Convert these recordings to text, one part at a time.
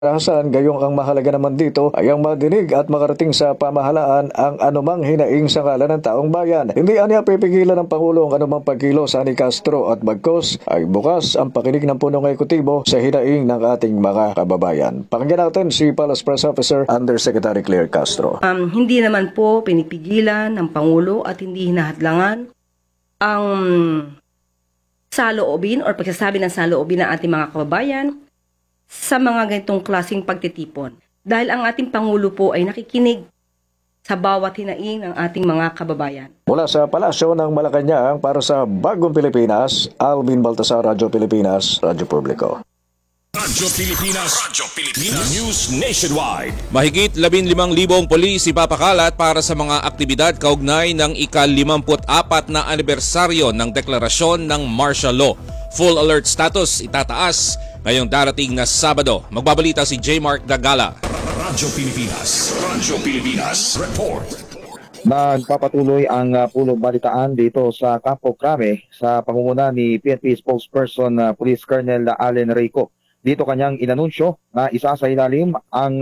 Rahasan, gayong ang mahalaga naman dito ay ang madinig at makarating sa pamahalaan ang anumang hinaing sa ngalan ng taong bayan. Hindi anya pipigilan ng Pangulo ang anumang pagkilos ni Castro at bagkos ay bukas ang pakinig ng punong ekutibo sa hinaing ng ating mga kababayan. Pakinggan natin si Palace Press Officer Undersecretary Claire Castro. Hindi naman po pinipigilan ng Pangulo at hindi hinahadlangan ang saloobin o pagsasabi ng saloobin ng ating mga kababayan sa mga ganitong klaseng pagtitipon. Dahil ang ating Pangulo po ay nakikinig sa bawat hinaing ng ating mga kababayan. Mula sa Palasyo ng Malacanang para sa Bagong Pilipinas, Alvin Baltasar, Radyo Pilipinas, Radyo Publiko. Radyo Pilipinas News Nationwide. Mahigit 15,000 polis ipapakalat para sa mga aktibidad kaugnay ng ika-54 na anibersaryo ng deklarasyon ng martial law. Full alert status itataas ngayong darating na Sabado. Magbabalita si J. Mark Dagala. Radyo Pilipinas Report. Nagpapatuloy ang pulong balitaan dito sa Campo Crame sa pangunguna ni PNP spokesperson Police Colonel Allen Reyco. Dito kanyang inanunsyo na isa sa ilalim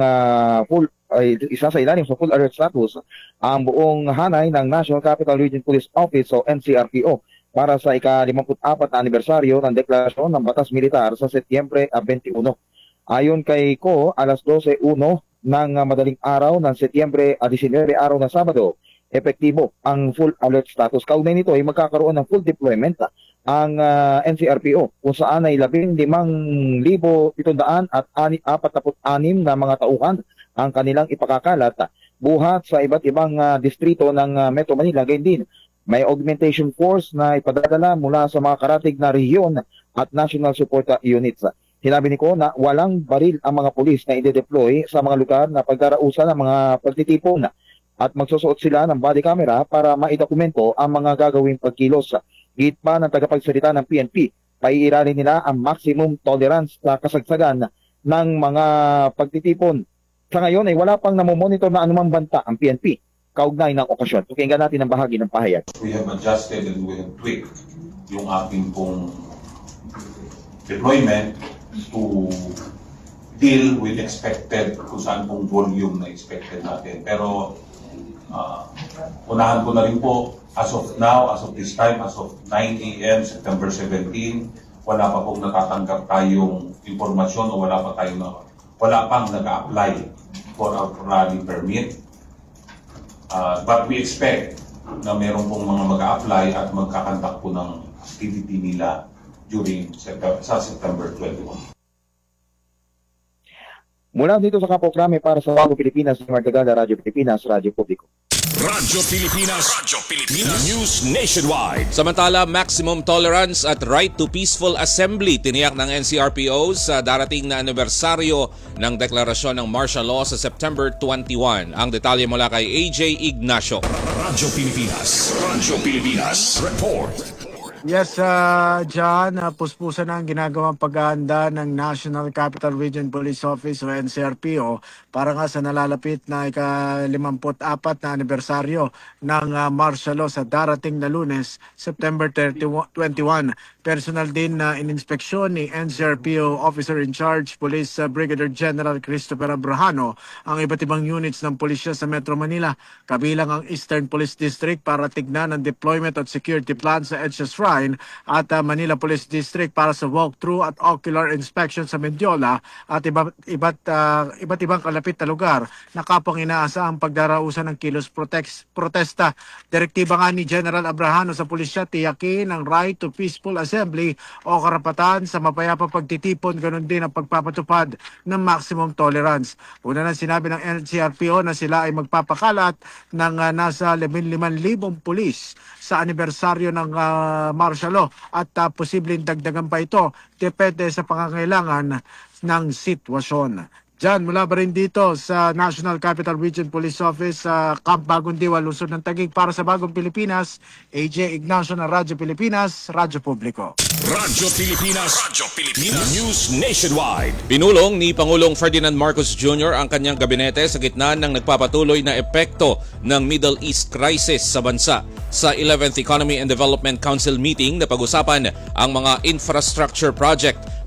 sa full alert status ang buong hanay ng National Capital Region Police Office o NCRPO para sa ika-54 na anibersaryo ng deklarasyon ng Batas Militar sa Setyembre 21. Ayon kay Ko, alas 12:01 ng madaling araw ng Setyembre 19, araw na Sabado, epektibo ang full alert status. Kaugnay nito ay magkakaroon ng full deployment ang NCRPO kung saan ay 15,746 na mga tauhan ang kanilang ipakakalat buhat sa iba't ibang distrito ng Metro Manila. Gayon din, may augmentation force na ipadadala mula sa mga karatig na rehiyon at national support units. Sinabi ni Ko na walang baril ang mga pulis na i-deploy sa mga lugar na pagdarausan ng mga pagtitipon at magsusuot sila ng body camera para maidokumento ang mga gagawing pagkilos. Git pa ng tagapagsalita ng PNP, paiiralin nila ang maximum tolerance sa kasagsagan ng mga pagtitipon. Sa ngayon ay wala pang namomonitor na anumang banta ang PNP kaugnay ng okasyon. Pakinggan natin ang bahagi ng pahayag. We have adjusted and we have tweaked yung ating pong deployment to deal with expected kung saan pong volume na expected natin. Pero unahan ko na rin po, as of now, as of this time, as of 9 a.m. September 17, wala pa pong natatanggap tayong impormasyon o wala pang nag-a-apply for a rally permit. But we expect na meron pong mga mag-a-apply at magkakandak po ng activity nila during September 21. Mula dito sa Campo Crame para sa Bagong Pilipinas, Martagala, Radyo Pilipinas, Radyo Publiko. Radyo Pilipinas News Nationwide. Samantala, maximum tolerance at right to peaceful assembly tiniyak ng NCRPO sa darating na anibersaryo ng deklarasyon ng martial law sa September 21. Ang detalye mula kay AJ Ignacio. Radyo Pilipinas Report. Yes, John, puspusan na ang ginagawang paghahanda ng National Capital Region Police Office o NCRPO para nga sa nalalapit na ika-54 na anibersaryo ng martial law sa darating na Lunes, September 21. Personal din na ininspeksyon ni NCRPO Officer in Charge Police Brigadier General Christopher Abrahano ang iba't ibang units ng pulisya sa Metro Manila, kabilang ang Eastern Police District para tignan ang deployment at security plan sa EDSA Shrine at Manila Police District para sa walkthrough at ocular inspection sa Mendiola at iba't ibang kalapit na lugar na kapang inaasa ang pagdarausan ng kilos protesta. Direktiba nga ni General Abrahano sa pulisya, tiyakin ang right to peaceful assembly o karapatan sa mapayapang pagtitipon, ganun din ang pagpapatupad ng maximum tolerance. Una na sinabi ng NCRPO na sila ay magpapakalat ng nasa 15,000 pulis sa anibersaryo ng martial law at posibleng dagdagan pa ito depende sa pangangailangan ng sitwasyon. Diyan, mula ba rin dito sa National Capital Region Police Office sa Camp Bagong Diwa, Lungsod ng Taguig, para sa Bagong Pilipinas, AJ Ignacio ng Radyo Pilipinas, Radyo Publiko. Radyo Pilipinas News Nationwide. Pinulong ni Pangulong Ferdinand Marcos Jr. ang kanyang gabinete sa gitna ng nagpapatuloy na epekto ng Middle East crisis sa bansa. Sa 11th Economy and Development Council meeting na pag-usapan ang mga infrastructure project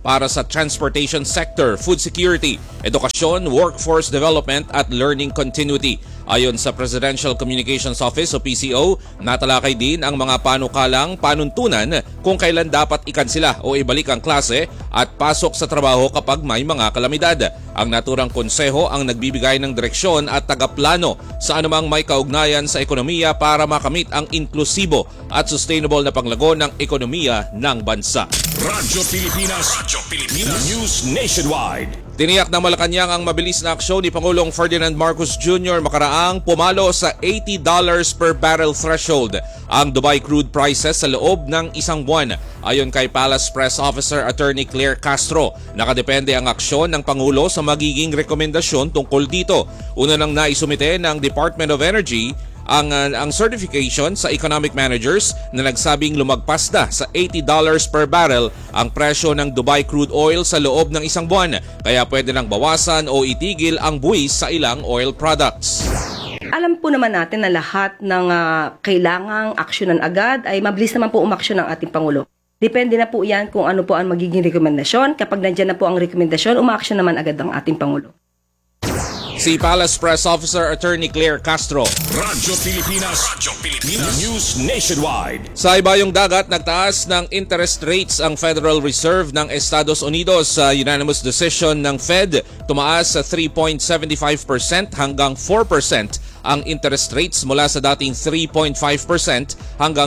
para sa transportation sector, food security, edukasyon, workforce development at learning continuity. Ayon sa Presidential Communications Office o PCO, natalakay din ang mga panukalang panuntunan kung kailan dapat ikansela o ibalik ang klase at pasok sa trabaho kapag may mga kalamidad. Ang naturang konseho ang nagbibigay ng direksyon at tagaplano sa anumang may kaugnayan sa ekonomiya para makamit ang inklusibo at sustainable na panglago ng ekonomiya ng bansa. Radyo Pilipinas. News Nationwide. Tiniyak ng Malacanang ang mabilis na aksyon ni Pangulong Ferdinand Marcos Jr. makaraang pumalo sa $80 per barrel threshold ang Dubai crude prices sa loob ng isang buwan. Ayon kay Palace Press Officer Attorney Claire Castro, nakadepende ang aksyon ng Pangulo sa magiging rekomendasyon tungkol dito. Una nang naisumite ng Department of Energy ang certification sa economic managers na nagsabing lumagpas na sa $80 per barrel ang presyo ng Dubai crude oil sa loob ng isang buwan, kaya pwede nang bawasan o itigil ang buwis sa ilang oil products. Alam po naman natin na lahat ng kailangang aksyonan agad ay mabilis naman po umaksyon ng ating Pangulo. Depende na po yan kung ano po ang magiging rekomendasyon. Kapag nandyan na po ang rekomendasyon, umaaksyon naman agad ang ating Pangulo. Si Palace Press Officer Attorney Claire Castro. Radyo Pilipinas. News Nationwide. Sa ibayong dagat, nagtaas ng interest rates ang Federal Reserve ng Estados Unidos sa unanimous decision ng Fed. Tumaas sa 3.75% hanggang 4% ang interest rates mula sa dating 3.5% hanggang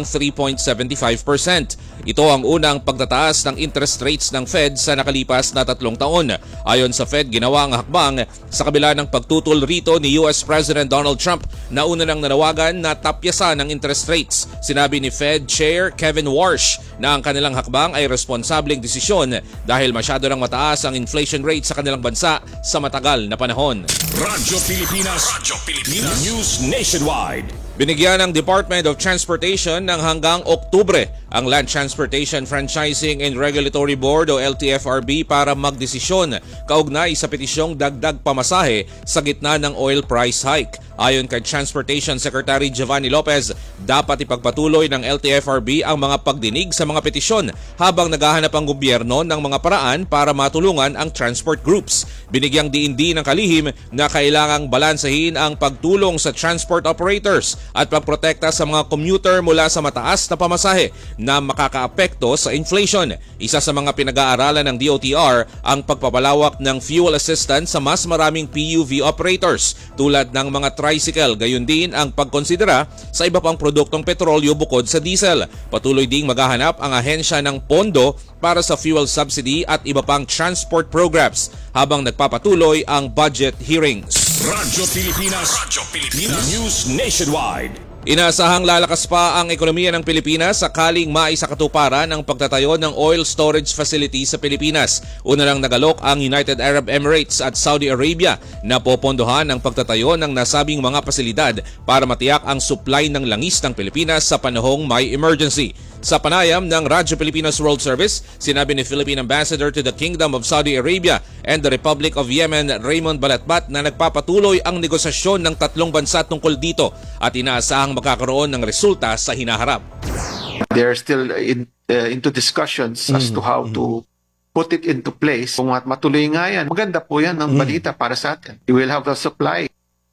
3.75%. Ito ang unang pagtataas ng interest rates ng Fed sa nakalipas na 3 taon. Ayon sa Fed, ginawa ang hakbang sa kabila ng pagtutol rito ni US President Donald Trump na una nang nanawagan na tapyasan ang interest rates. Sinabi ni Fed Chair Kevin Warsh na ang kanilang hakbang ay responsableng desisyon dahil masyado nang mataas ang inflation rate sa kanilang bansa sa matagal na panahon. Radyo Pilipinas. News Nationwide. Binigyan ng Department of Transportation ng hanggang Oktubre ang Land Transportation Franchising and Regulatory Board o LTFRB para magdesisyon kaugnay sa petisyong dagdag pamasahe sa gitna ng oil price hike. Ayon kay Transportation Secretary Giovanni Lopez, dapat ipagpatuloy ng LTFRB ang mga pagdinig sa mga petisyon habang naghahanap ang gobyerno ng mga paraan para matulungan ang transport groups. Binigyang diin ng kalihim na kailangang balansahin ang pagtulong sa transport operators at pagprotekta sa mga commuter mula sa mataas na pamasahe na makakaapekto sa inflation. Isa sa mga pinag-aaralan ng DOTR ang pagpapalawak ng fuel assistance sa mas maraming PUV operators tulad ng mga tricycle, gayon din ang pagkonsidera sa iba pang produktong petrolyo bukod sa diesel. Patuloy ding maghahanap ang ahensya ng pondo para sa fuel subsidy at iba pang transport programs habang nagpapatuloy ang budget hearings. Radyo Pilipinas. News Nationwide. Inaasahang lalakas pa ang ekonomiya ng Pilipinas sakaling maisakatuparan ang pagtatayo ng oil storage facility sa Pilipinas. Una lang nagalok ang United Arab Emirates at Saudi Arabia na popondohan ang pagtatayo ng nasabing mga pasilidad para matiyak ang supply ng langis ng Pilipinas sa panahong may emergency. Sa panayam ng Radyo Pilipinas World Service, sinabi ni Philippine Ambassador to the Kingdom of Saudi Arabia and the Republic of Yemen, Raymond Balatbat, na nagpapatuloy ang negosasyon ng tatlong bansa tungkol dito at inaasahang magkakaroon ng resulta sa hinaharap. They're still into discussions as to how to put it into place. Kung matuloy nga yan, maganda po yan ang balita para sa atin. We will have the supply.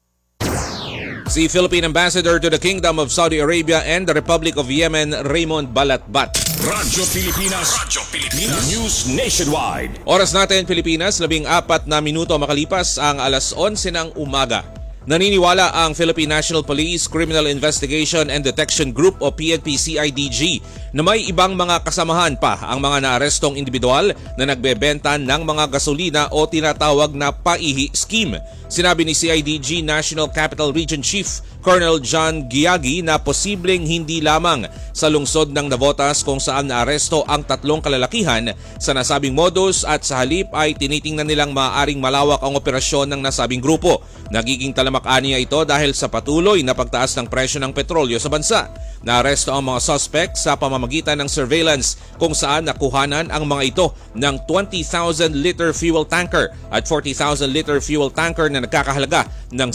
Si Philippine Ambassador to the Kingdom of Saudi Arabia and the Republic of Yemen, Raymond Balatbat. Radyo Pilipinas. News Nationwide. Oras natin Pilipinas, 14 na minuto makalipas ang alas 11 ng umaga. Naniniwala ang Philippine National Police Criminal Investigation and Detection Group o PNP-CIDG na may ibang mga kasamahan pa ang mga naarestong individual na nagbebenta ng mga gasolina o tinatawag na paihi scheme. Sinabi ni CIDG National Capital Region Chief Colonel John Giagi na posibleng hindi lamang sa lungsod ng Navotas kung saan naaresto ang tatlong kalalakihan sa nasabing modus at sa halip ay tinitingnan nilang maaaring malawak ang operasyon ng nasabing grupo. Nagiging talamak-aniya ito dahil sa patuloy na pagtaas ng presyo ng petrolyo sa bansa. Naaresto ang mga suspect sa pamamagitan ng surveillance kung saan nakuhanan ang mga ito ng 20,000-liter fuel tanker at 40,000-liter fuel tanker na nagkakahalaga ng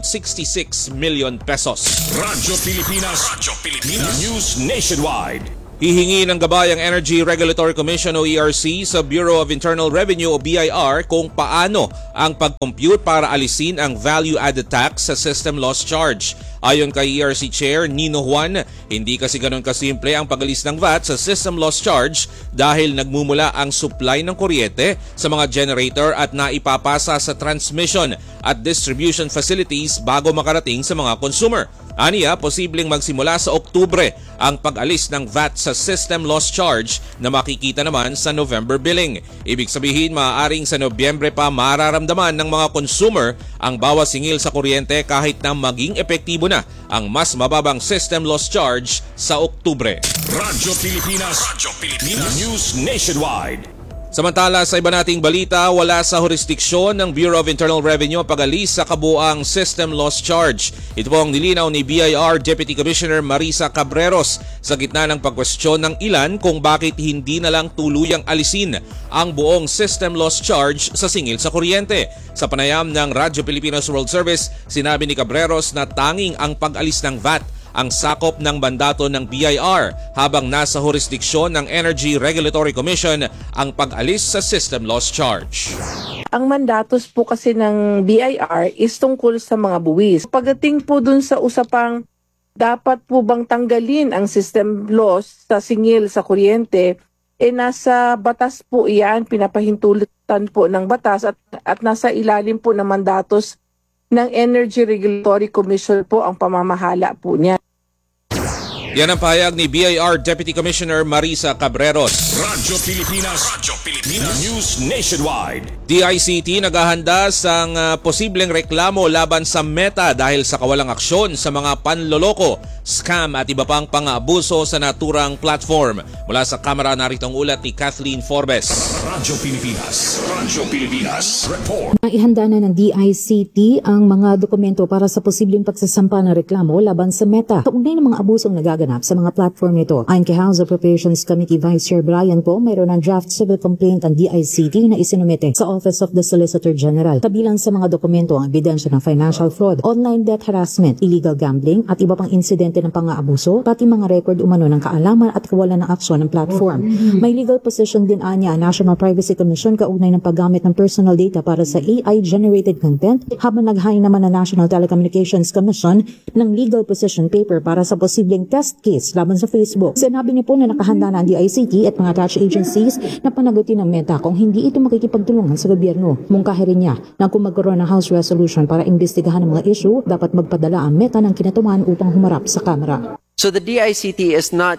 6.66 million pesos. Radyo Pilipinas. News Nationwide. Hihingi ng gabay ang Energy Regulatory Commission o ERC sa Bureau of Internal Revenue o BIR kung paano ang pag-compute para alisin ang value-added tax sa system loss charge. Ayon kay ERC Chair Nino Juan, hindi kasi ganun kasimple ang pag-alis ng VAT sa system loss charge dahil nagmumula ang supply ng kuryente sa mga generator at naipapasa sa transmission at distribution facilities bago makarating sa mga consumer. Aniya, posibleng magsimula sa Oktubre ang pag-alis ng VAT sa system loss charge na makikita naman sa November billing. Ibig sabihin, maaaring sa Nobyembre pa mararamdaman ng mga consumer ang bawas singil sa kuryente kahit na maging epektibo na ang mas mababang system loss charge sa Oktubre. Radyo Pilipinas. News Nationwide. Samantala sa iba nating balita, wala sa jurisdiksyon ng Bureau of Internal Revenue pag-alis sa kabuuang system loss charge. Ito po ang nilinaw ni BIR Deputy Commissioner Marisa Cabreros sa gitna ng pagkwestiyon ng ilan kung bakit hindi na lang tuluyang alisin ang buong system loss charge sa singil sa kuryente. Sa panayam ng Radyo Pilipinas World Service, sinabi ni Cabreros na tanging ang pag-alis ng VAT ang sakop ng mandato ng BIR habang nasa jurisdiksyon ng Energy Regulatory Commission ang pag-alis sa system loss charge. Ang mandatos po kasi ng BIR is tungkol sa mga buwis. Pagdating po dun sa usapang dapat po bang tanggalin ang system loss sa singil sa kuryente, nasa batas po iyan, pinapahintulutan po ng batas at nasa ilalim po ng mandatos ng Energy Regulatory Commission po ang pamamahala po niya. Yan ang pahayag ni BIR Deputy Commissioner Marisa Cabreros. Radyo Pilipinas. News Nationwide. DICT naghahanda sa posibleng reklamo laban sa Meta dahil sa kawalang aksyon sa mga panloloko, scam at iba pang pang-aabuso sa naturang platform. Mula sa kamera, narito ang ulat ni Kathleen Forbes. Radyo Pilipinas. Report. Ihanda na ng DICT ang mga dokumento para sa posibleng pagsasampa ng reklamo laban sa Meta. Kaugnay ng mga abusong nagaganap sa mga platform nito. Ayon kay House Appropriations Committee Vice Chair Brian po, mayroon ng draft civil complaint ang DICT na isinumite sa Office of the Solicitor General. Kabilang sa mga dokumento ang ebidensya ng financial fraud, online debt harassment, illegal gambling at iba pang insidente ng pang-aabuso, pati mga record umano ng kaalaman at kawalan ng aksyon ng platform. May legal position din anya ang National Privacy Commission kaugnay ng paggamit ng personal data para sa AI-generated content, habang naghain naman ang National Telecommunications Commission ng legal position paper para sa posibleng test case laban sa Facebook. Sinabi niya po na nakahanda na ang DICT at mga attached agencies na panagutin ng Meta kung hindi ito makikipagtulungan sa gobyerno. Mungkahi rin niya na kung magkaroon ng House resolution para imbestigahan ang mga issue, dapat magpadala ang Meta ng kinatuman upang humarap sa kamera. So the DICT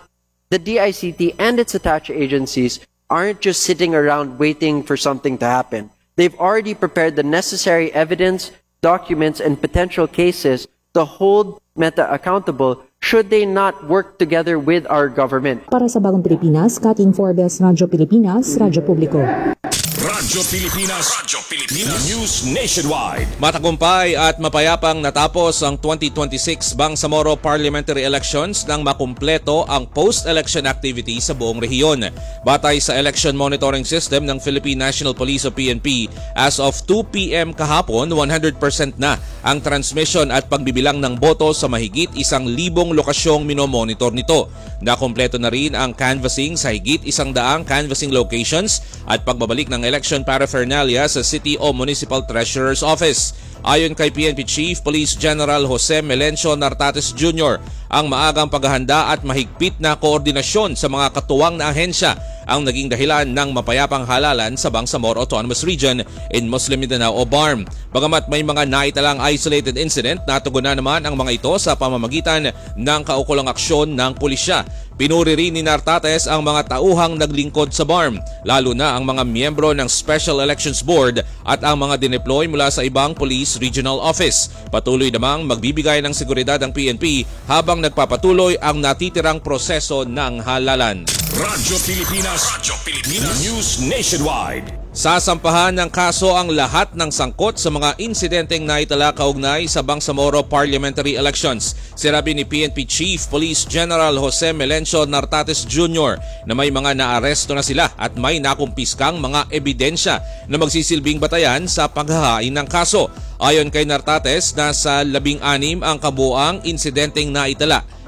and its attached agencies aren't just sitting around waiting for something to happen. They've already prepared the necessary evidence, documents, and potential cases to hold Meta accountable should they not work together with our government. Para sa Bagong Pilipinas, Kathleen Forbes, Radyo Pilipinas, Radyo Publiko. Radyo Pilipinas. News Nationwide. Matagumpay at mapayapang natapos ang 2026 Bangsamoro Parliamentary Elections nang makumpleto ang post-election activity sa buong rehiyon. Batay sa Election Monitoring System ng Philippine National Police o PNP, as of 2 p.m. kahapon, 100% na ang transmission at pagbibilang ng boto sa mahigit 1,000 lokasyong minomonitor nito. Nakumpleto na rin ang canvassing sa higit 100 canvassing locations at pagbabalik ng election paraphernalia sa City o Municipal Treasurer's Office. Ayon kay PNP Chief Police General Jose Melencio Nartates Jr., ang maagang paghahanda at mahigpit na koordinasyon sa mga katuwang na ahensya ang naging dahilan ng mapayapang halalan sa Bangsamoro Autonomous Region in Muslim Mindanao o BARM. Bagamat may mga naitalang isolated incident, natugunan naman ang mga ito sa pamamagitan ng kaukulang aksyon ng pulisya. Pinuri rin ni Nartates ang mga tauhang naglingkod sa BARM, lalo na ang mga miyembro ng Special Elections Board at ang mga dineploy mula sa ibang police regional office. Patuloy namang magbibigay ng seguridad ang PNP habang nagpapatuloy ang natitirang proseso ng halalan. Radyo Pilipinas. News Nationwide. Sasampahan ng kaso ang lahat ng sangkot sa mga insidenteng naitala kaugnay sa Bangsamoro Parliamentary Elections. Sinabi ni PNP Chief Police General Jose Melencio Nartates Jr. na may mga naaresto na sila at may nakumpiskang mga ebidensya na magsisilbing batayan sa paghahain ng kaso. Ayon kay Nartates, nasa 16 ang kabuang insidenteng naitala.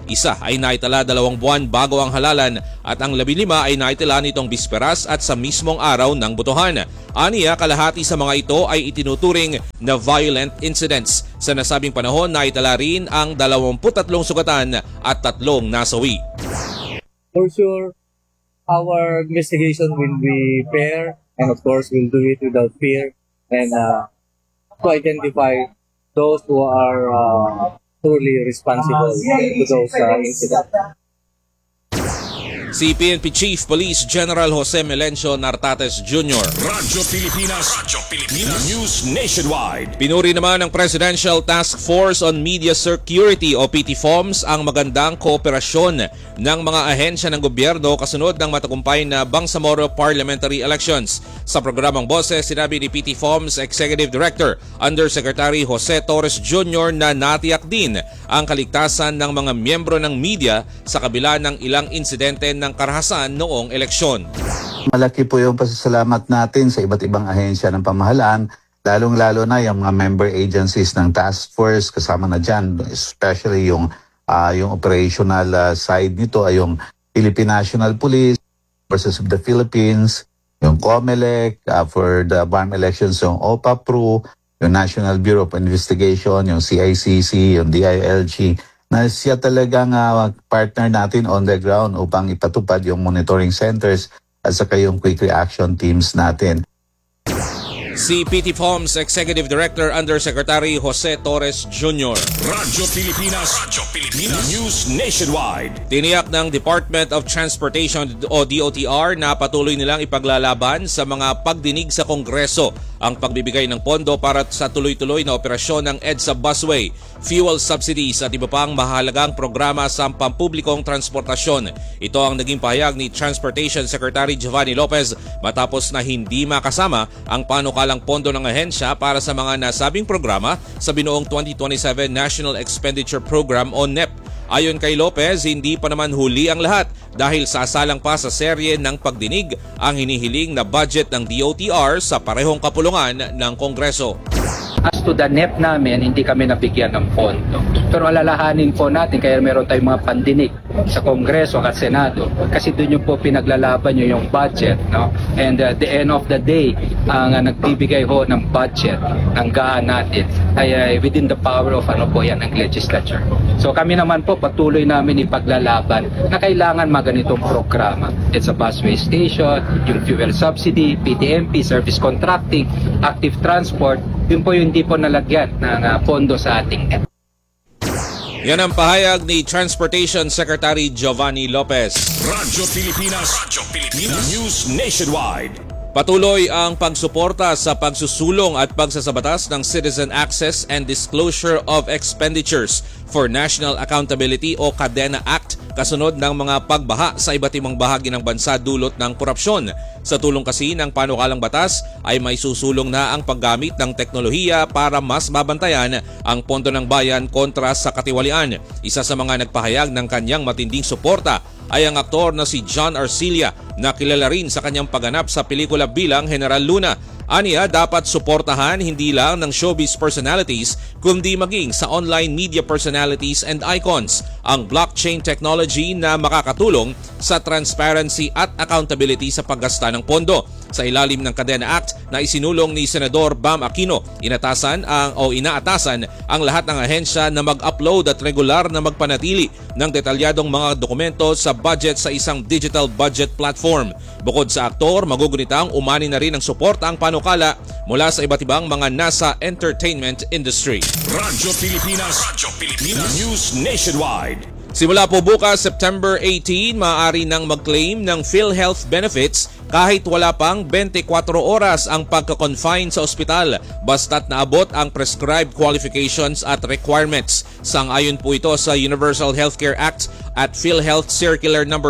Isa ay naitala 2 buwan bago ang halalan at ang 15 ay naitala nitong bisperas at sa mismong araw ng botohan. Aniya, kalahati sa mga ito ay itinuturing na violent incidents. Sa nasabing panahon, naitala rin ang 23 sugatan at 3 nasawi. For sure, our investigation will be fair, and of course, we'll do it without fear, and to identify those who are truly responsible to those incidents. Si PNP Chief Police General Jose Melencio Nartates Jr. Radyo Pilipinas. News Nationwide. Pinuri naman ng Presidential Task Force on Media Security o PTFOMS ang magandang kooperasyon ng mga ahensya ng gobyerno kasunod ng matagumpay na Bangsamoro Parliamentary Elections. Sa programang Boses, sinabi ni PTFOMS Executive Director Undersecretary Jose Torres Jr. na natiyak din ang kaligtasan ng mga miyembro ng media sa kabila ng ilang insidente ng karahasan noong eleksyon. Malaki po yung pasasalamat natin sa iba't ibang ahensya ng pamahalaan, lalong-lalo na yung mga member agencies ng task force, kasama na dyan, especially yung operational side nito ay yung Philippine National Police, Forces of the Philippines, yung COMELEC, for the BARM elections, yung OPAPRO, yung National Bureau of Investigation, yung CICC, yung DILG, na siya talagang partner natin on the ground upang ipatupad yung monitoring centers at saka yung quick reaction teams natin. Si PTFOMS Executive Director Undersecretary Jose Torres Jr. Radyo Pilipinas. News Nationwide. Tiniyak ng Department of Transportation o DOTR na patuloy nilang ipaglalaban sa mga pagdinig sa Kongreso ang pagbibigay ng pondo para sa tuloy-tuloy na operasyon ng EDSA busway, fuel subsidies at iba pang mahalagang programa sa pampublikong transportasyon. Ito ang naging pahayag ni Transportation Secretary Giovanni Lopez matapos na hindi makasama ang panukalang pondo ng ahensya para sa mga nasabing programa sa binuong 2027 National Expenditure Program o NEP. Ayon kay Lopez, hindi pa naman huli ang lahat dahil sasalang pa sa serye ng pagdinig ang hinihiling na budget ng DOTR sa parehong kapulungan ng Kongreso. As to the NEP namin, hindi kami nabigyan ng pondo. Pero alalahanin po natin, kaya meron tayong mga pandinig sa Kongreso at Senado. Kasi doon yung po pinaglalaban nyo yung budget. No? And at the end of the day, ang nagbibigay ho ng budget, ng gaan natin, ay within the power of yan, ng legislature. So kami naman po, patuloy namin ipaglalaban na kailangan maganitong programa. It's a busway station, yung fuel subsidy, PTMP, service contracting, active transport, yun po yung hindi po nalagyan ng pondo sa ating NEP. Yan ang pahayag ni Transportation Secretary Giovanni Lopez. Radyo Pilipinas. News Nationwide. Patuloy ang pagsuporta sa pagsusulong at pagsasabatas ng Citizen Access and Disclosure of Expenditures for National Accountability o CADENA Act kasunod ng mga pagbaha sa iba't ibang bahagi ng bansa dulot ng korupsyon. Sa tulong kasi ng panukalang batas ay may susulong na ang paggamit ng teknolohiya para mas mabantayan ang pondo ng bayan kontra sa katiwalian. Isa sa mga nagpahayag ng kanyang matinding suporta ay ang aktor na si John Arcilla na kilala rin sa kanyang pagganap sa pelikula bilang General Luna. Aniya, dapat suportahan hindi lang ng showbiz personalities kundi maging sa online media personalities and icons ang blockchain technology na makakatulong sa transparency at accountability sa paggasta ng pondo. Sa ilalim ng CADENA Act na isinulong ni Senador Bam Aquino, inaatasan ang lahat ng ahensya na mag-upload at regular na magpanatili ng detalyadong mga dokumento sa budget sa isang digital budget platform. Bukod sa aktor, magugunitang umani na rin ang suporta ang panukala mula sa iba't ibang mga nasa entertainment industry. Radyo Pilipinas. News Nationwide. Simula po bukas, September 18, maaari nang mag-claim ng PhilHealth benefits kahit wala pang 24 oras ang pagka-confine sa ospital basta't naabot ang prescribed qualifications at requirements. Sang-ayon po ito sa Universal Healthcare Act at PhilHealth Circular No.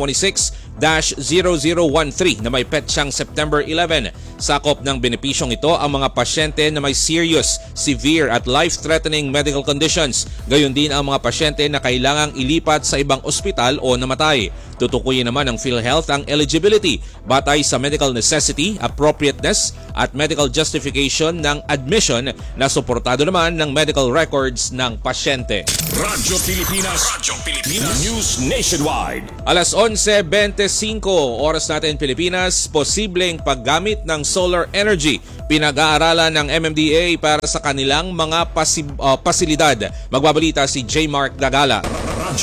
2026-0013 na may petsang September 11. Sakop ng benepisyong ito ang mga pasyente na may serious, severe at life-threatening medical conditions. Gayon din ang mga pasyente na kailangang ilipat sa ibang ospital o namatay. Tutukuyin naman ng PhilHealth ang eligibility batay sa medical necessity, appropriateness at medical justification ng admission na suportado naman ng medical records ng pasyente. Radyo Pilipinas. News Nationwide. Alas 11:25 oras natin Pilipinas, posibleng paggamit ng solar energy. Pinag-aaralan ng MMDA para sa kanilang mga pasilidad. Magbabalita si J. Mark Dagala. Radyo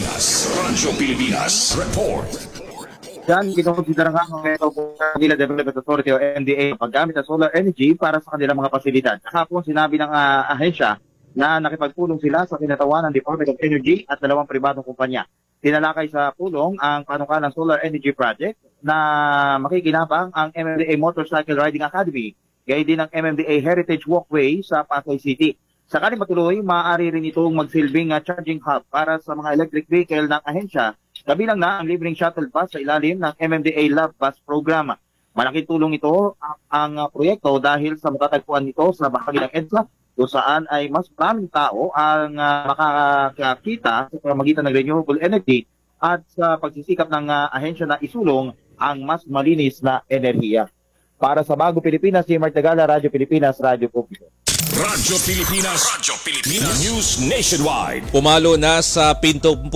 Pilipinas. Report. Yan, kinukonsidera nga ng Manila Development Authority o MDA ang paggamit ng solar energy para sa kanilang mga pasilidad. Kahapon sinabi ng ahensya na nakipagpulong sila sa kinatawan ng Department of Energy at dalawang pribadong kumpanya. Tinalakay sa pulong ang panukalang Solar Energy Project na makikinabang ang MMDA Motorcycle Riding Academy, gayon din ang MMDA Heritage Walkway sa Pasay City. Sakaling matuloy, maaari rin itong magsilbing charging hub para sa mga electric vehicle ng ahensya, kabilang na ang libreng shuttle bus sa ilalim ng MMDA Love Bus Program. Malaking tulong ito ang proyekto dahil sa matatagpuan nito sa bahagi ng EDSA, kung saan ay mas maraming tao ang makakakita sa pamamagitan ng renewable energy at sa pagsisikap ng ahensya na isulong ang mas malinis na enerhiya. Para sa Bago Pilipinas, si Mark Tagala, Radyo Pilipinas, Radyo Publiko. Radyo Pilipinas. News Nationwide. Pumalo na sa 77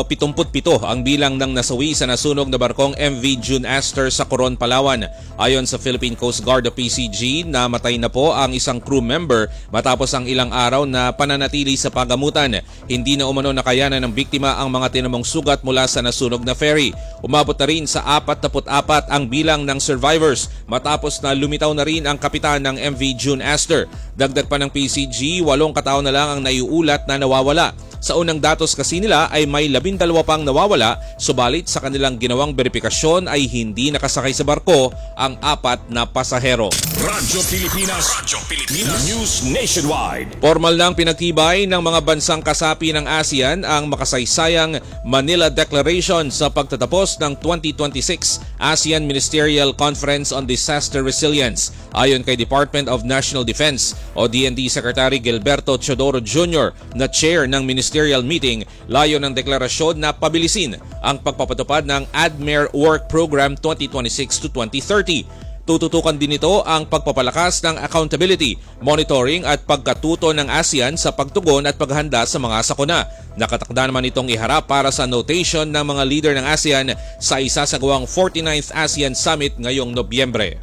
ang bilang ng nasawi sa nasunog na barkong MV June Aster sa Coron, Palawan. Ayon sa Philippine Coast Guard o PCG, namatay na po ang isang crew member matapos ang ilang araw na pananatili sa pagamutan. Hindi na umano nakayanan ng biktima ang mga tinamong sugat mula sa nasunog na ferry. Umabot na rin sa 44 ang bilang ng survivors matapos na lumitaw na rin ang kapitan ng MV June Aster. Dagdag pa ng PCG, 8 katao na lang ang naiulat na nawawala. Sa unang datos kasi nila ay may 12 pang nawawala, subalit sa kanilang ginawang beripikasyon ay hindi nakasakay sa barko ang 4 na pasahero. Radyo Pilipinas. News Nationwide. Formal nang pinagtibay ng mga bansang kasapi ng ASEAN ang makasaysayang Manila Declaration sa pagtatapos ng 2026 ASEAN Ministerial Conference on Disaster Resilience. Ayon kay Department of National Defense o DND Secretary Gilberto Teodoro Jr. na chair ng ministerial meeting, layo ng deklarasyon na pabilisin ang pagpapatupad ng ADMER Work Program 2026 to 2030. Tututukan din ito ang pagpapalakas ng accountability, monitoring at pagkatuto ng ASEAN sa pagtugon at paghanda sa mga sakuna. Nakatakda naman itong iharap para sa notation ng mga leader ng ASEAN sa isasagawang 49th ASEAN Summit ngayong Nobyembre.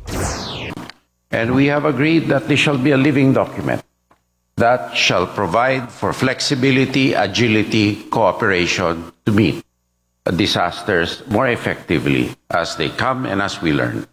And we have agreed that this shall be a living document that shall provide for flexibility, agility, cooperation to meet disasters more effectively as they come and as we learn.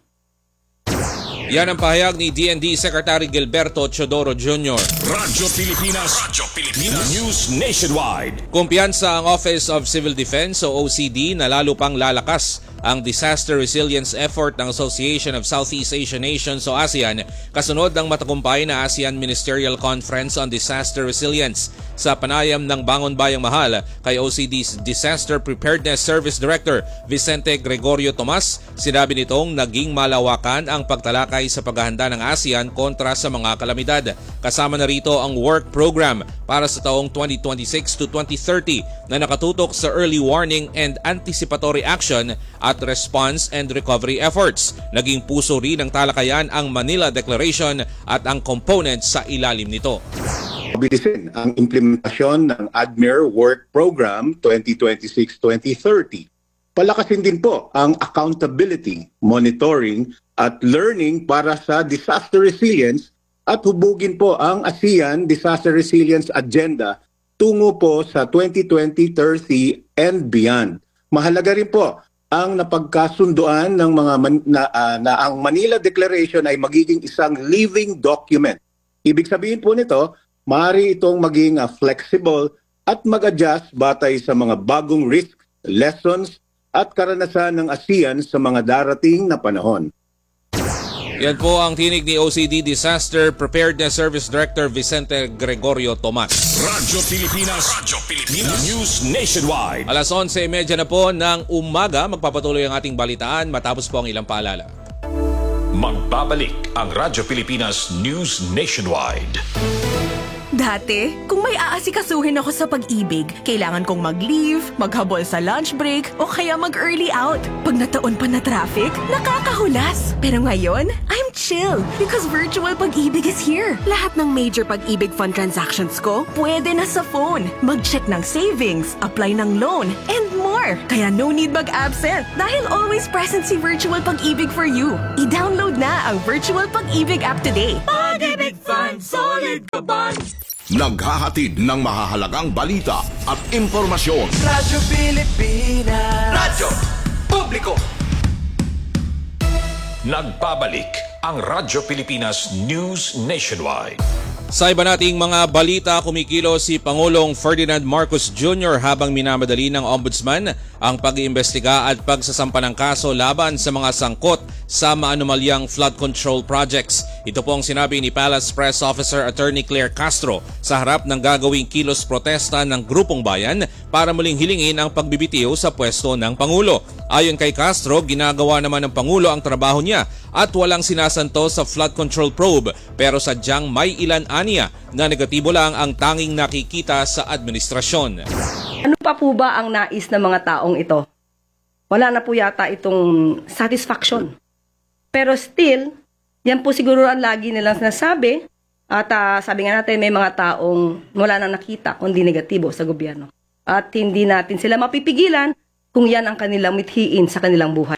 Yan ang pahayag ni DND Secretary Gilberto Teodoro Jr. Radyo Pilipinas. News Nationwide. Kumpiyansa ang Office of Civil Defense o OCD na lalo pang lalakas ang disaster resilience effort ng Association of Southeast Asian Nations o ASEAN kasunod ng matagumpay na ASEAN Ministerial Conference on Disaster Resilience. Sa panayam ng Bangon Bayang Mahal kay OCD's Disaster Preparedness Service Director Vicente Gregorio Tomas, sinabi nitong naging malawakan ang pagtalakay sa paghahanda ng ASEAN kontra sa mga kalamidad. Kasama na rito ang work program para sa taong 2026 to 2030 na nakatutok sa early warning and anticipatory action at response and recovery efforts. Naging puso rin ng talakayan ang Manila Declaration at ang components sa ilalim nito. Mabilisin ang implementasyon ng ADMER Work Program 2026-2030. Palakasin din po ang accountability, monitoring at learning para sa disaster resilience at hubugin po ang ASEAN Disaster Resilience Agenda tungo po sa 2020-30 and beyond. Mahalaga rin po ang napagkasunduan ng mga na ang Manila Declaration ay magiging isang living document. Ibig sabihin po nito, maaari itong maging flexible at mag-adjust batay sa mga bagong risks, lessons at karanasan ng ASEAN sa mga darating na panahon. Yan po ang tinig ni OCD Disaster Preparedness Service Director Vicente Gregorio Tomas. Radyo Pilipinas. News Nationwide. Alas 11:30 na po ng umaga, magpapatuloy ang ating balitaan matapos po ang ilang paalala. Magbabalik ang Radyo Pilipinas News Nationwide. Dati, kung may aasikasuhin ako sa pag-ibig, kailangan kong mag-leave, maghabol sa lunch break, o kaya mag-early out. Pag nataon pa na traffic, nakakahulas. Pero ngayon, I'm chill because virtual pag-ibig is here. Lahat ng major pag-ibig fund transactions ko, pwede na sa phone. Mag-check ng savings, apply ng loan, and more. Kaya no need mag-absent dahil always present si Virtual Pag-ibig for you. I-download na ang Virtual Pag-ibig app today. Pag-ibig Fund, solid ka ba? Naghahatid ng mahahalagang balita at impormasyon. Radyo Pilipinas. Radyo Publiko. Nagbabalik ang Radyo Pilipinas News Nationwide. Sa iba nating mga balita, kumikilo si Pangulong Ferdinand Marcos Jr. habang minamadali ng Ombudsman ang pag-iimbestiga at pagsasampa ng kaso laban sa mga sangkot sa maanumalyang flood control projects. Ito po ang sinabi ni Palace Press Officer Attorney Claire Castro sa harap ng gagawing kilos protesta ng Grupong Bayan para muling hilingin ang pagbibitiw sa pwesto ng Pangulo. Ayon kay Castro, ginagawa naman ng Pangulo ang trabaho niya at walang sinasanto sa flood control probe, pero sadyang may ilan aniya na negatibo lang ang tanging nakikita sa administrasyon. Ano pa po ba ang nais ng mga taong ito? Wala na po yata itong satisfaction. Pero still, yan po siguro ang lagi nilang sinasabi. At sabi nga natin, may mga taong wala na nakita kundi negatibo sa gobyerno. At hindi natin sila mapipigilan kung yan ang kanilang mithiin sa kanilang buhay.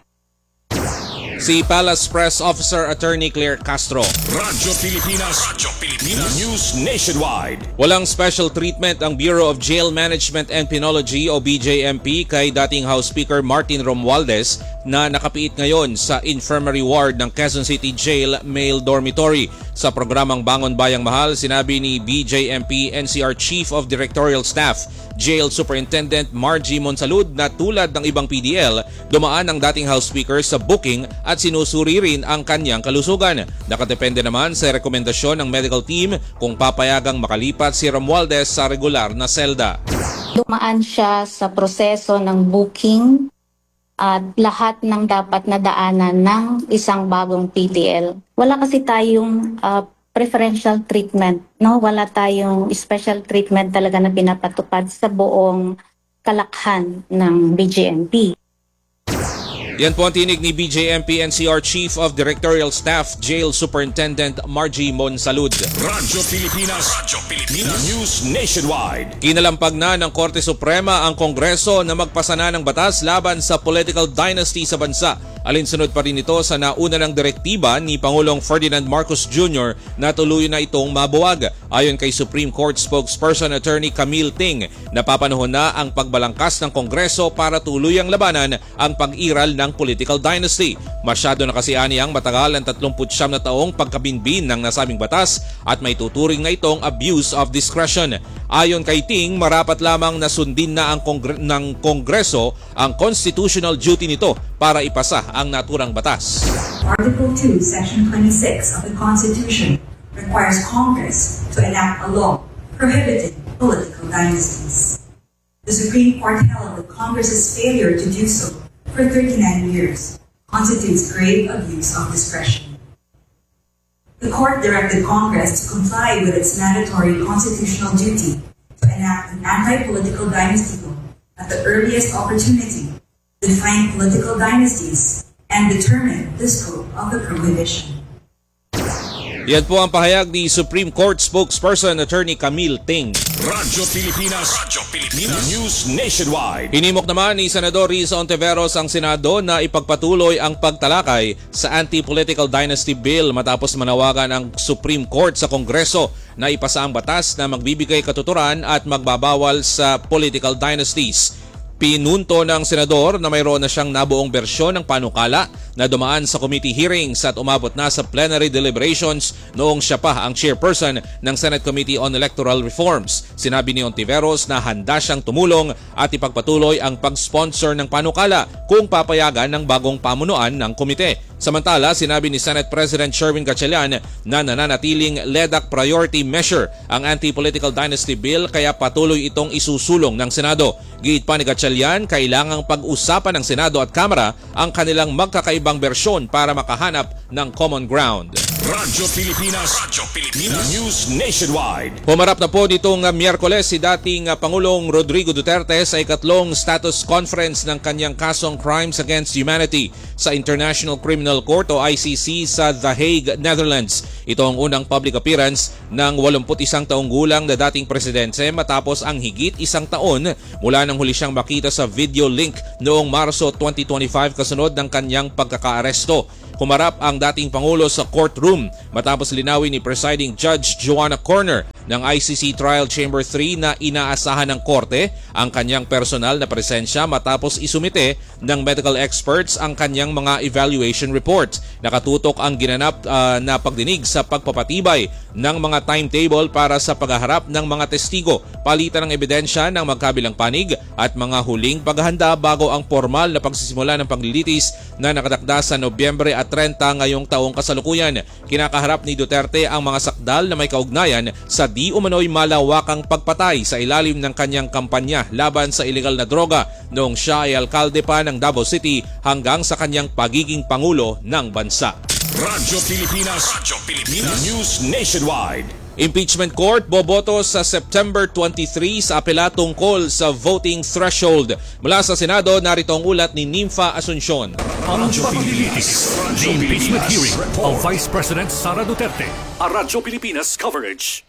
Si Palace Press Officer Attorney Claire Castro. Radyo Pilipinas. Radyo Pilipinas. News Nationwide. Walang special treatment ang Bureau of Jail Management and Penology o BJMP kay dating House Speaker Martin Romualdez na nakapiit ngayon sa infirmary ward ng Quezon City Jail Male Dormitory. Sa programang Bangon Bayang Mahal, sinabi ni BJMP NCR Chief of Directorial Staff Jail Superintendent Margie Monsalud na tulad ng ibang PDL, dumaan ang dating House Speaker sa booking at sinusuri rin ang kanyang kalusugan. Nakadepende naman sa rekomendasyon ng medical team kung papayagang makalipat si Romualdez sa regular na selda. Dumaan siya sa proseso ng booking at lahat ng dapat na daanan ng isang bagong PDL. Wala kasi tayong preferential treatment, no? Wala tayong special treatment talaga na pinapatupad sa buong kalakhan ng BJMP. Yan po ang tinig ni BJMP NCR Chief of Directorial Staff Jail Superintendent Margie Monsalud. Radyo Pilipinas. Radyo Pilipinas. News Nationwide. Kinalampag na ng Korte Suprema ang Kongreso na magpasa na ng batas laban sa political dynasty sa bansa. Alinsunod pa rin ito sa nauna ng direktiba ni Pangulong Ferdinand Marcos Jr. na tuluyan na itong mabuwag. Ayon kay Supreme Court spokesperson Attorney Camille Ting, napapanahon na ang pagbalangkas ng Kongreso para tuluyang labanan ang pag-iral ng political dynasty. Masyado na kasi aniyang matagal ang 39 na taong pagkabinbin ng nasabing batas at may tuturing na itong abuse of discretion. Ayon kay Ting, marapat lamang na sundin na ng Kongreso ang constitutional duty nito para ipasa ang naturang batas. Article 2, Section 26 of the Constitution requires Congress to enact a law prohibiting political dynasties. The Supreme Court held that Congress's failure to do so for 39 years constitutes grave abuse of discretion. The court directed Congress to comply with its mandatory constitutional duty to enact an anti-political dynasty law at the earliest opportunity, define political dynasties, and determine the scope of the prohibition. Yan po ang pahayag ni Supreme Court spokesperson Attorney Camille Ting. Radyo Pilipinas. Radyo Pilipinas. News Nationwide. Hinimok naman ni Senador Risa Ontiveros ang Senado na ipagpatuloy ang pagtalakay sa anti-political dynasty bill matapos manawagan ang Supreme Court sa Kongreso na ipasa ang batas na magbibigay katuturan at magbabawal sa political dynasties. Pinunto ng senador na mayroon na siyang nabuong bersyon ng panukala na dumaan sa committee hearings at umabot na sa plenary deliberations noong siya pa ang chairperson ng Senate Committee on Electoral Reforms. Sinabi ni Ontiveros na handa siyang tumulong at ipagpatuloy ang pag-sponsor ng panukala kung papayagan ng bagong pamunuan ng komite. Samantala, sinabi ni Senate President Sherwin Gatchalian na nananatiling LEDAC priority measure ang anti-political dynasty bill kaya patuloy itong isusulong ng Senado. Giit pa ni Gatchalian Dahil yan, kailangang pag-usapan ng Senado at Kamara ang kanilang magkakaibang bersyon para makahanap ng common ground. Radyo Pilipinas. News Nationwide. Pumarap na po nitong Miyerkules si dating Pangulong Rodrigo Duterte sa ikatlong status conference ng kanyang kasong Crimes Against Humanity sa International Criminal Court o ICC sa The Hague, Netherlands. Ito ang unang public appearance ng 81 taong gulang na dating presidente matapos ang higit isang taon mula nang huli siyang makita sa video link noong Marso 2025 kasunod ng kanyang pagkakaaresto. Humarap ang dating Pangulo sa courtroom matapos linawin ni Presiding Judge Joanna Corner ng ICC Trial Chamber 3 na inaasahan ng korte ang kanyang personal na presensya matapos isumite ng medical experts ang kanyang mga evaluation report. Nakatutok ang ginanap na pagdinig sa pagpapatibay ng mga timetable para sa paghaharap ng mga testigo, palitan ng ebidensya ng magkabilang panig at mga huling paghahanda bago ang formal na pagsisimula ng paglilitis na nakatakda sa Nobyembre at 30 ngayong taong kasalukuyan. Kinakaharap ni Duterte ang mga sakdal na may kaugnayan sa di umano'y malawakang pagpatay sa ilalim ng kanyang kampanya laban sa ilegal na droga noong siya ay alkalde pa ng Davao City hanggang sa kanyang pagiging Pangulo ng bansa. Radyo Pilipinas. News Nationwide. Impeachment Court boboto sa September 23 sa apela tungkol sa voting threshold. Mula sa Senado, narito ang ulat ni Nympha Asuncion. Ang paglilitis, the impeachment hearing of Vice President Sara Duterte. A Radyo Pilipinas coverage.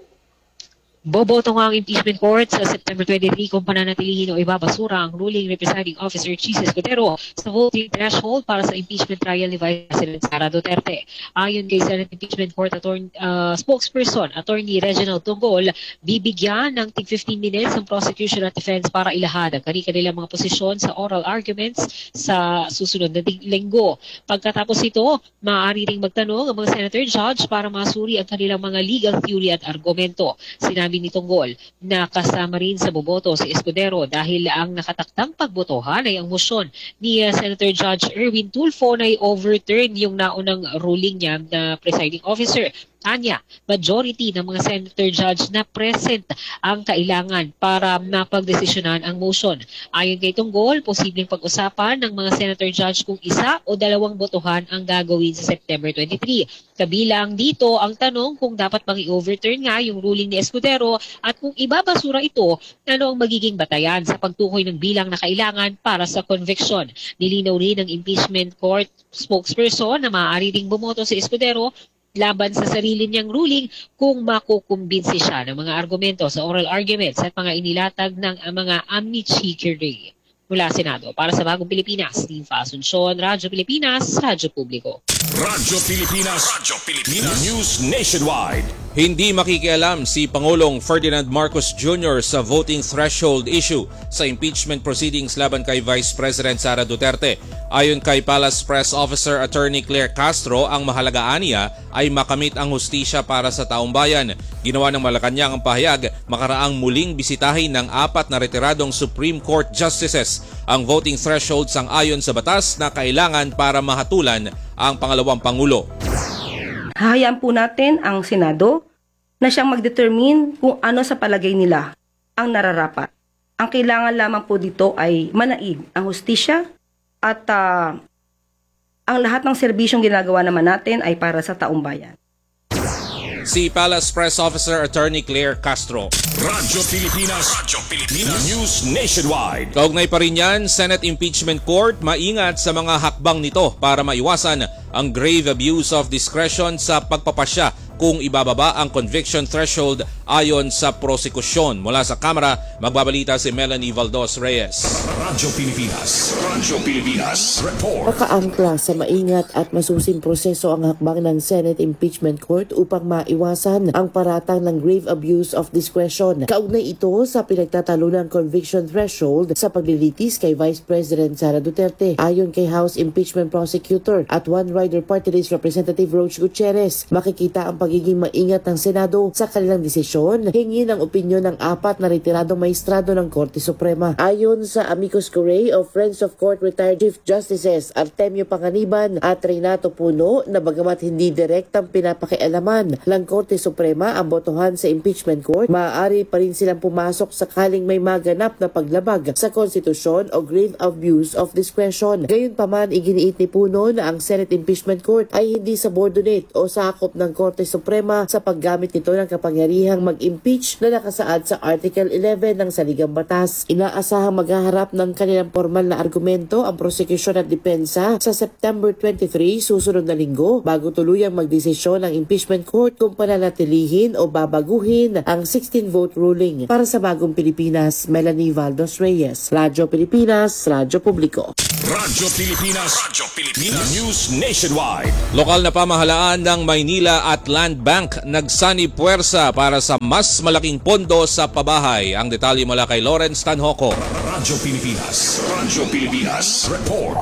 Boboto nga ang impeachment court sa September 23 kung pananatilihin o ibabasura ang ruling Presiding Officer Chis Escudero sa voting threshold para sa impeachment trial ni Vice President Sara Duterte. Ayon kay Senate Impeachment Court spokesperson Attorney Reginald Tunggol, bibigyan ng 15 minutes ang prosecution at defense para ilahad ang kanilang mga posisyon sa oral arguments sa susunod na linggo. Pagkatapos ito, maaari ring magtanong ang mga senator judge para masuri ang kanilang mga legal theory at argumento. Sinabi ni Tunggol na kasama rin sa boboto si Escudero dahil ang nakataktang pagbotohan ay ang motion ni Senator Judge Erwin Tulfo na i-overturn yung naunang ruling niya na presiding officer. Anya, majority ng mga senator judge na present ang kailangan para mapagdesisyonan ang motion. Ayon kay Tunggol, posibleng pag-usapan ng mga senator judge kung isa o dalawang botohan ang gagawin sa September 23. Kabilang dito ang tanong kung dapat bang i-overturn nga yung ruling ni Escudero at kung ibabasura ito, ano ang magiging batayan sa pagtukoy ng bilang na kailangan para sa conviction. Nilinaw rin ng impeachment court spokesperson na maaari ring bumoto si Escudero laban sa sarili niyang ruling kung makukumbinsi siya ng mga argumento sa oral arguments at mga inilatag ng mga amici-curiae. Mula Senado, para sa Bagong Pilipinas, Nympha Asuncion, Radyo Pilipinas, Radyo Publiko. Radyo Pilipinas. News Nationwide. Hindi makikialam si Pangulong Ferdinand Marcos Jr. sa voting threshold issue sa impeachment proceedings laban kay Vice President Sara Duterte. Ayon kay Palace Press Officer Attorney Claire Castro, ang mahalagaan niya ay makamit ang hustisya para sa taong bayan. Ginawa ng Malacanang ang pahayag makaraang muling bisitahin ng 4 na retiradong Supreme Court Justices ang voting threshold sang-ayon sa batas na kailangan para mahatulan ang pangalawang Pangulo. Hahayaan po natin ang Senado na siyang mag-determine kung ano sa palagay nila ang nararapat. Ang kailangan lamang po dito ay manaig ang hustisya at ang lahat ng serbisyong ginagawa naman natin ay para sa taong bayan. Si Palace Press Officer Attorney Claire Castro. Radyo Pilipinas. News Nationwide. Kaugnay pa rin yan, Senate Impeachment Court maingat sa mga hakbang nito para maiwasan ang grave abuse of discretion sa pagpapasya kung ibababa ang conviction threshold ayon sa prosekusyon. Mula sa Kamara, magbabalita si Melanie Valdos Reyes. Radyo Pilipinas. Report. Makaangkla sa maingat at masusing proseso ang hakbang ng Senate Impeachment Court upang maiwasan ang paratang ng grave abuse of discretion. Kaugnay ito sa pinagtatalunang conviction threshold sa paglilitis kay Vice President Sara Duterte. Ayon kay House Impeachment Prosecutor at One Rider Party List Representative Roach Gutierrez, makikita ang pagiging maingat ng Senado sa kanilang desisyon, hingi ng opinyon ng 4 na retiradong maestrado ng Korte Suprema. Ayon sa amicus curiae of Friends of Court Retired Chief Justices Artemio Panganiban at Renato Puno, na bagamat hindi direktang pinapakialaman ng Korte Suprema ang botohan sa impeachment court, maaari pa rin silang pumasok sakaling may maganap na paglabag sa konstitusyon o grave abuse of discretion. Gayunpaman, iginiit ni Puno na ang Senate Impeachment Court ay hindi subordinate o sakop ng Korte Suprema sa paggamit nito ng kapangyarihang mag-impeach na nakasaad sa Article 11 ng Saligang Batas. Inaasahang maghaharap ng kanilang formal na argumento ang prosecution at depensa sa September 23, susunod na linggo, bago tuluyang magdesisyon ang impeachment court kung pananatilihin o babaguhin ang 16-vote ruling. Para sa Bagong Pilipinas, Melanie Valdos Reyes, Radyo Pilipinas, Radyo Publiko. Radyo Pilipinas News Nationwide. Lokal na pamahalaan ng Maynila at Land Bank nagsanib puwersa para sa mas malaking pondo sa pabahay. Ang detalye mula kay Lawrence Tanhoco. Radyo Pilipinas Report.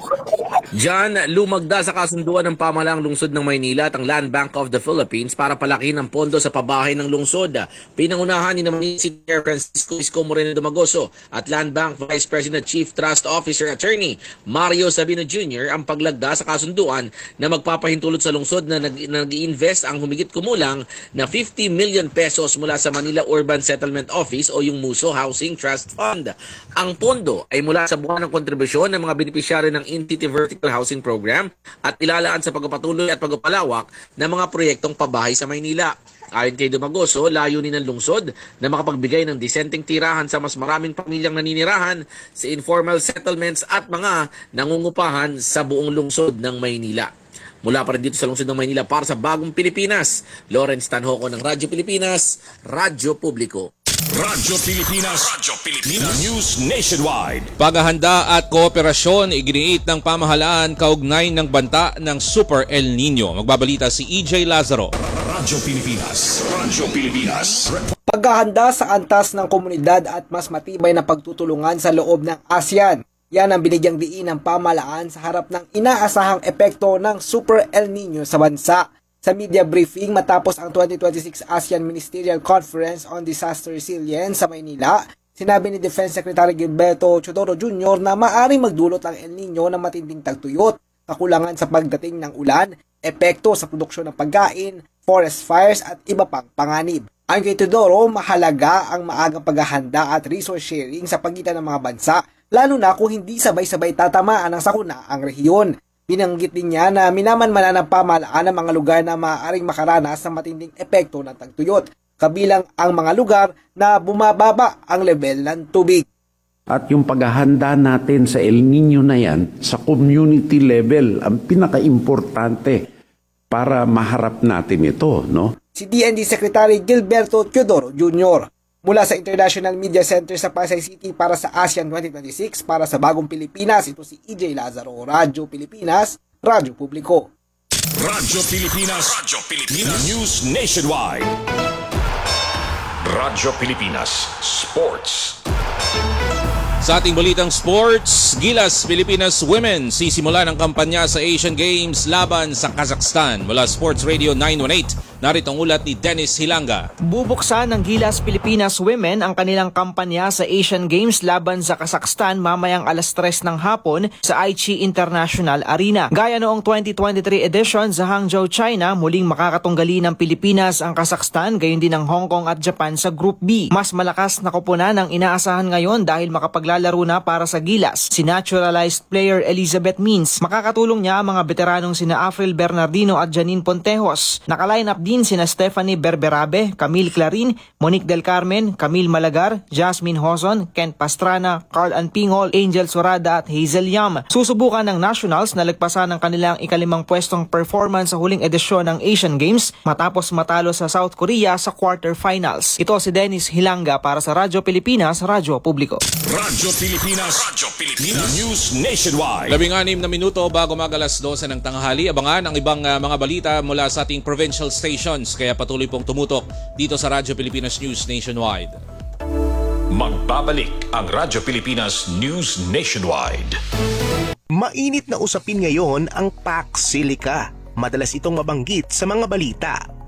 Diyan, lumagda sa kasunduan ng pamahalaang lungsod ng Maynila at ang Land Bank of the Philippines para palakihin ang pondo sa pabahay ng lungsod. Pinangunahan ni Manila City Mayor Francisco Isko Moreno Dumagoso at Land Bank Vice President Chief Trust Officer Attorney Mario Sabino Jr. ang paglagda sa kasunduan na magpapahintulot sa lungsod na nag-i-invest ang humigit kumulang na 50 million pesos mula sa Manila Urban Settlement Office o yung MUSO Housing Trust Fund. Ang pondo ay mula sa buwan ng kontribusyon ng mga benepisyaryo ng Entity Vertical Housing Program at ilalaan sa pagpapatuloy at pagpapalawak ng mga proyektong pabahay sa Maynila. Ayon kay Dumagoso, layunin ng lungsod na makapagbigay ng disenteng tirahan sa mas maraming pamilyang naninirahan sa informal settlements at mga nangungupahan sa buong lungsod ng Maynila. Mula pa rin dito sa lungsod ng Maynila para sa Bagong Pilipinas, Lawrence Tanhoco ng Radyo Pilipinas, Radyo Publiko. Radyo Pilipinas News Nationwide. Paghahanda at kooperasyon iginiit ng pamahalaan kaugnay ng banta ng Super El Nino. Magbabalita si EJ Lazaro. Radyo Pilipinas Paghahanda sa antas ng komunidad at mas matibay na pagtutulungan sa loob ng ASEAN. Yan ang binigyang diin ng pamahalaan sa harap ng inaasahang epekto ng Super El Nino sa bansa. Sa media briefing matapos ang 2026 ASEAN Ministerial Conference on Disaster Resilience sa Maynila, sinabi ni Defense Secretary Gilberto Teodoro Jr. na maaaring magdulot ang El Nino ng matinding tagtuyot, kakulangan sa pagdating ng ulan, epekto sa produksyon ng pagkain, forest fires at iba pang panganib. Ayon kay Teodoro, mahalaga ang maagang paghahanda at resource sharing sa pagitan ng mga bansa, lalo na kung hindi sabay-sabay tatamaan ng sakuna ang rehiyon. Binanggit din niya na minamanmanan ng pamahalaan ang mga lugar na maaaring makaranas ng matinding epekto ng tagtuyot, kabilang ang mga lugar na bumababa ang level ng tubig. At yung paghahanda natin sa El Nino na yan, sa community level, ang pinaka-importante para maharap natin ito, no? Si DND Secretary Gilberto Teodoro Jr. Mula sa International Media Center sa Pasay City para sa ASEAN 2026, para sa Bagong Pilipinas, ito si EJ Lazaro, Radyo Pilipinas, Radyo Publiko. Radyo Pilipinas News Nationwide. Radyo Pilipinas Sports. Sa ating balitang sports, Gilas Pilipinas Women sisimula ng kampanya sa Asian Games laban sa Kazakhstan. Mula Sports Radio 918, narito ang ulat ni Dennis Hilanga. Bubuksan ng Gilas Pilipinas Women ang kanilang kampanya sa Asian Games laban sa Kazakhstan mamayang alas 3 ng hapon sa Aichi International Arena. Gaya noong 2023 edition sa Hangzhou, China, muling makakatunggali ng Pilipinas ang Kazakhstan, gayon din ang Hong Kong at Japan sa Group B. Mas malakas na koponan ang inaasahan ngayon dahil makapaglalaro na para sa Gilas si naturalized player Elizabeth Means. Makakatulong niya ang mga veteranong sina Afril Bernardino at Janine Pontejos. Naka-line up din sina Stephanie Berberabe, Camille Clarin, Monique Del Carmen, Camille Malagar, Jasmine Hozon, Kent Pastrana, Carl Anpingol, Angel Sorada at Hazel Yam. Susubukan ng Nationals na lagpasan ang kanilang ikalimang pwestong performance sa huling edisyon ng Asian Games matapos matalo sa South Korea sa quarterfinals. Ito si Dennis Hilanga para sa Radyo Pilipinas, Radyo Publiko. Radyo Pilipinas News Nationwide. 16 na minuto bago magalas 12 ng tanghali. Abangan ang ibang mga balita mula sa ating provincial stations. Kaya patuloy pong tumutok dito sa Radyo Pilipinas News Nationwide. Magbabalik ang Radyo Pilipinas News Nationwide. Mainit na usapin ngayon ang Pax Silica. Madalas itong mabanggit sa mga balita.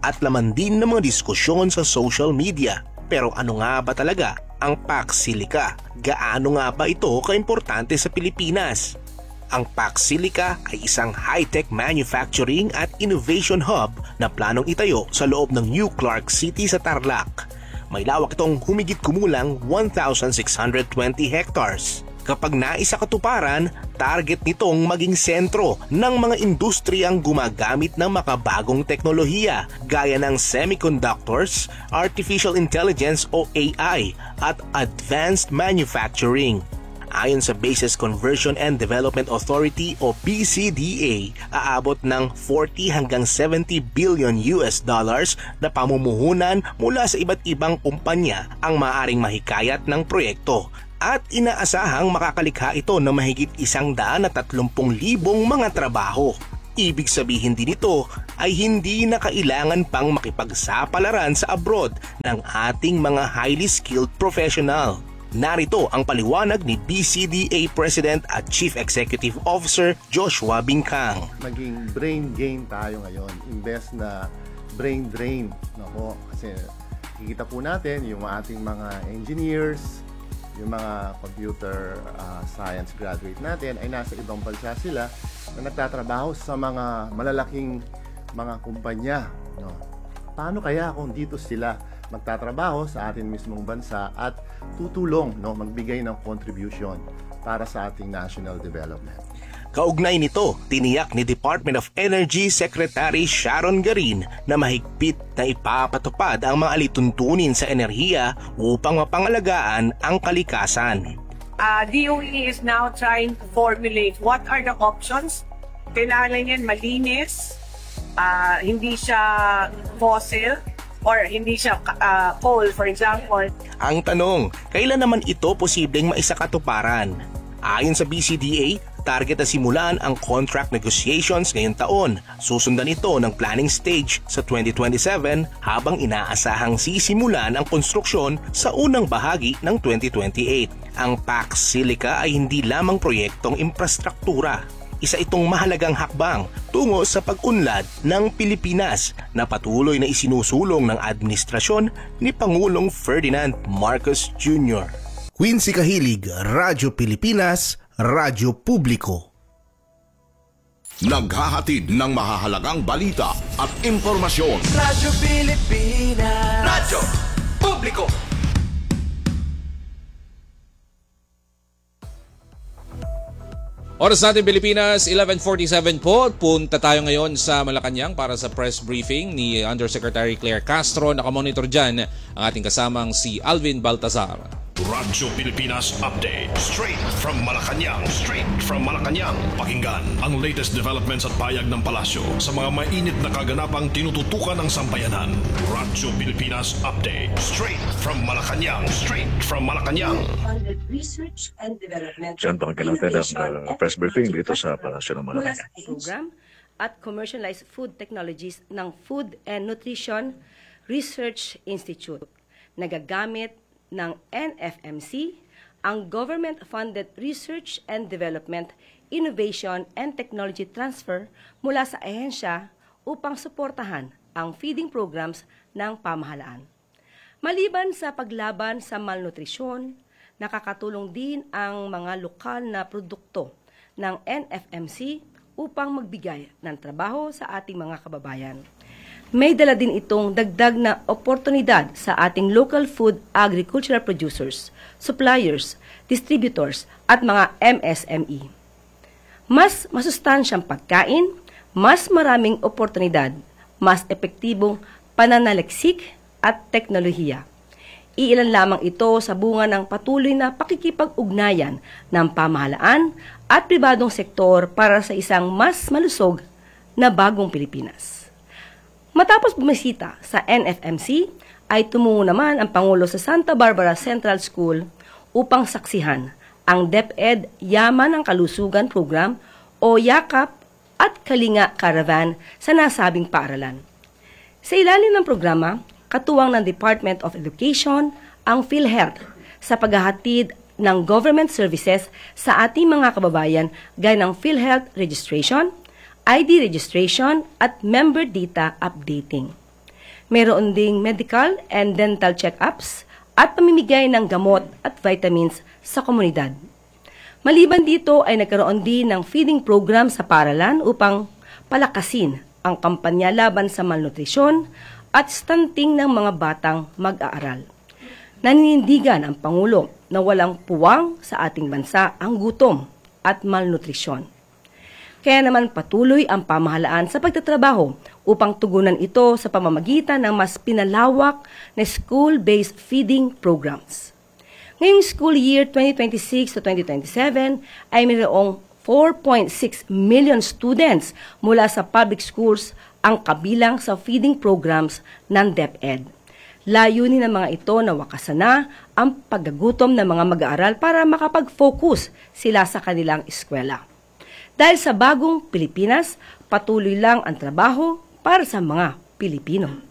at laman din ng mga diskusyon sa social media. Pero ano nga ba talaga ang PAX Silica? Gaano nga ba ito kaimportante sa Pilipinas? Ang PAX Silica ay isang high-tech manufacturing at innovation hub na planong itayo sa loob ng New Clark City sa Tarlac. May lawak itong humigit kumulang 1,620 hectares. Kapag naisa katuparan, target nitong maging sentro ng mga industriyang gumagamit ng makabagong teknolohiya gaya ng semiconductors, artificial intelligence o AI at advanced manufacturing. Ayon sa Bases Conversion and Development Authority o BCDA, aabot ng 40 hanggang 70 billion US dollars na pamumuhunan mula sa iba't ibang kumpanya ang maaaring mahikayat ng proyekto. At inaasahang makakalikha ito ng mahigit 130,000 mga trabaho. Ibig sabihin din ito ay hindi na kailangan pang makipagsapalaran sa abroad ng ating mga highly skilled professional. Narito ang paliwanag ni BCDA President at Chief Executive Officer Joshua Bincang. Naging brain gain tayo ngayon, imbes na brain drain. Nako, kasi kikita po natin yung ating mga engineers, yung mga computer science graduate natin ay nasa ibang bansa sila na nagtatrabaho sa mga malalaking mga kumpanya. No? Paano kaya kung dito sila magtatrabaho sa ating mismong bansa at tutulong, no, magbigay ng contribution para sa ating national development? Kaugnay nito, tiniyak ni Department of Energy Secretary Sharon Garin na mahigpit na ipapatupad ang mga alituntunin sa enerhiya upang mapangalagaan ang kalikasan. DOE is now trying to formulate what are the options. Kailangan yan malinis, hindi siya fossil, or hindi siya coal, for example. Ang tanong, kailan naman ito posibleng maisakatuparan? Ayon sa BCDA, target na simulan ang contract negotiations ngayong taon. Susundan ito ng planning stage sa 2027 habang inaasahang sisimulan ang konstruksyon sa unang bahagi ng 2028. Ang PAX Silica ay hindi lamang proyektong infrastruktura. Isa itong mahalagang hakbang tungo sa pag-unlad ng Pilipinas na patuloy na isinusulong ng administrasyon ni Pangulong Ferdinand Marcos Jr. Quincy Kahilig, Radyo Pilipinas, Radyo Publiko. Naghahatid ng mahahalagang balita at impormasyon. Radyo Pilipinas, Radyo Publiko. Oras natin Pilipinas, 11:47 po. Punta tayo ngayon sa Malacanang para sa press briefing ni Undersecretary Claire Castro. Nakamonitor dyan ang ating kasamang si Alvin Baltazar. Radyo Pilipinas Update. Straight from Malacanang. Straight from Malacanang. Pakinggan ang latest developments at payag ng palasyo sa mga mainit na kaganapang tinututukan ng sambayanan. Radyo Pilipinas Update. Straight from Malacanang. Straight from Malacanang. Research and Development. Diyan pakinggan natin ang press briefing dito sa Palasyo ng Malacanang. Program at Commercialized Food Technologies ng Food and Nutrition Research Institute. Nagagamit ng NFMC ang Government-Funded Research and Development, Innovation and Technology Transfer mula sa ahensya upang suportahan ang feeding programs ng pamahalaan. Maliban sa paglaban sa malnutrisyon, nakakatulong din ang mga lokal na produkto ng NFMC upang magbigay ng trabaho sa ating mga kababayan. May dala din itong dagdag na oportunidad sa ating local food agricultural producers, suppliers, distributors at mga MSME. Mas masustansyang pagkain, mas maraming oportunidad, mas epektibong pananaliksik at teknolohiya. Iilan lamang ito sa bunga ng patuloy na pakikipag-ugnayan ng pamahalaan at pribadong sektor para sa isang mas malusog na bagong Pilipinas. Matapos bumisita sa NFMC, ay tumungo naman ang Pangulo sa Santa Barbara Central School upang saksihan ang DepEd Yaman ng Kalusugan Program o YAKAP at Kalinga Caravan sa nasabing paaralan. Sa ilalim ng programa, katuwang ng Department of Education ang PhilHealth sa paghahatid ng government services sa ating mga kababayan gaya ng PhilHealth registration, ID registration at member data updating. Mayroon ding medical and dental check-ups at pamimigay ng gamot at vitamins sa komunidad. Maliban dito ay nagkaroon din ng feeding program sa paaralan upang palakasin ang kampanya laban sa malnutrisyon at stunting ng mga batang mag-aaral. Naninindigan ang Pangulo na walang puwang sa ating bansa ang gutom at malnutrisyon. Kaya naman patuloy ang pamahalaan sa pagtatrabaho upang tugunan ito sa pamamagitan ng mas pinalawak na school-based feeding programs. Ngayong school year 2026 to 2027 ay mayroong 4.6 million students mula sa public schools ang kabilang sa feeding programs ng DepEd. Layunin ng mga ito na wakasan na ang paggagutom ng mga mag-aaral para makapag-focus sila sa kanilang eskwela. Dahil sa bagong Pilipinas, patuloy lang ang trabaho para sa mga Pilipino.